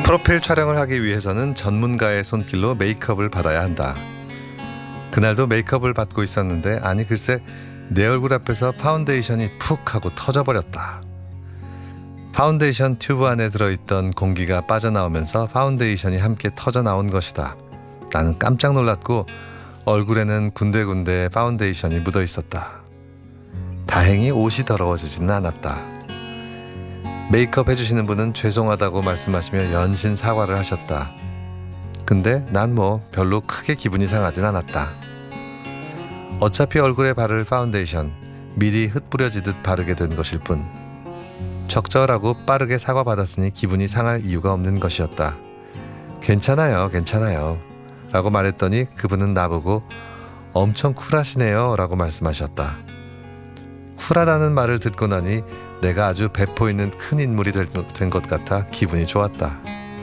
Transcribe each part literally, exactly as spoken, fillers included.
프로필 촬영을 하기 위해서는 전문가의 손길로 메이크업을 받아야 한다. 그날도 메이크업을 받고 있었는데 아니 글쎄 내 얼굴 앞에서 파운데이션이 푹 하고 터져버렸다. 파운데이션 튜브 안에 들어있던 공기가 빠져나오면서 파운데이션이 함께 터져나온 것이다. 나는 깜짝 놀랐고 얼굴에는 군데군데 파운데이션이 묻어 있었다. 다행히 옷이 더러워지지는 않았다. 메이크업 해주시는 분은 죄송하다고 말씀하시며 연신 사과를 하셨다. 근데 난 뭐 별로 크게 기분이 상하진 않았다. 어차피 얼굴에 바를 파운데이션 미리 흩뿌려지듯 바르게 된 것일 뿐 적절하고 빠르게 사과받았으니 기분이 상할 이유가 없는 것이었다. 괜찮아요 괜찮아요 라고 말했더니 그분은 나보고 엄청 쿨하시네요 라고 말씀하셨다. 쿨하다는 말을 듣고 나니 내가 아주 배포 있는 큰 인물이 된 것 같아 기분이 좋았다.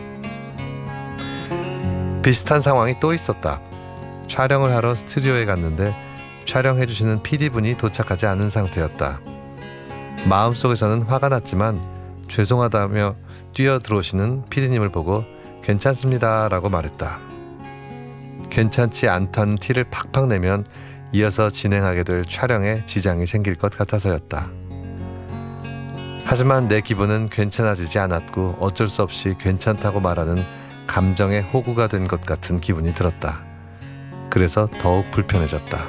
비슷한 상황이 또 있었다. 촬영을 하러 스튜디오에 갔는데 촬영해주시는 피디분이 도착하지 않은 상태였다. 마음속에서는 화가 났지만 죄송하다며 뛰어들어오시는 피디님을 보고 괜찮습니다 라고 말했다. 괜찮지 않다는 티를 팍팍 내면 이어서 진행하게 될 촬영에 지장이 생길 것 같아서였다. 하지만 내 기분은 괜찮아지지 않았고 어쩔 수 없이 괜찮다고 말하는 감정의 호구가 된 것 같은 기분이 들었다. 그래서 더욱 불편해졌다.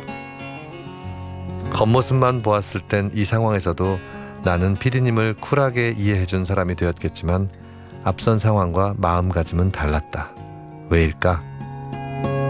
겉모습만 보았을 땐 이 상황에서도 나는 피디님을 쿨하게 이해해준 사람이 되었겠지만 앞선 상황과 마음가짐은 달랐다. 왜일까?